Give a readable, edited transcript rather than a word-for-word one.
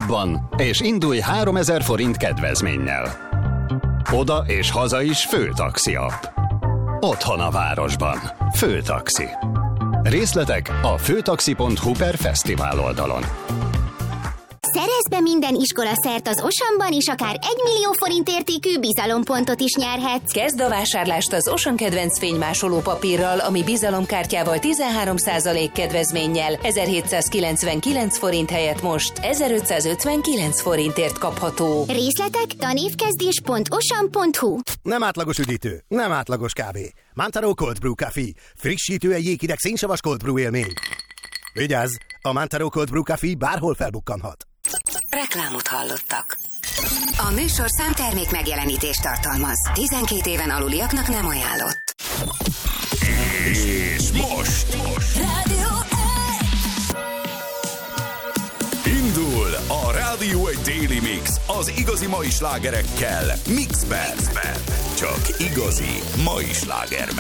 napban, és indulj 3000 forint kedvezménnyel. Oda és haza is Főtaxi app. Otthon a városban. Főtaxi. Részletek a főtaxi.hu/fesztivál oldalon. Szerezz be minden iskolaszert az Oceanban, és akár 1 millió forint értékű bizalompontot is nyerhetsz. Kezd a vásárlást az Ocean kedvenc fénymásoló papírral, ami bizalomkártyával 13% kedvezménnyel 1799 forint helyett most 1559 forintért kapható. Részletek tanévkezdés.ocean.hu. Nem átlagos üdítő, nem átlagos kávé. Mantaro Cold Brew Café. Frissítő egy jégideg szénsavas cold brew élmény. Vigyázz, a Mantaro Cold Brew Café bárhol felbukkanhat. Reklámot hallottak. A műsor számtermék megjelenítést tartalmaz. 12 éven aluliaknak nem ajánlott. És most Rádió indul a Rádió egy Daily Mix az igazi mai slágerekkel Mixben. Csak igazi mai sláger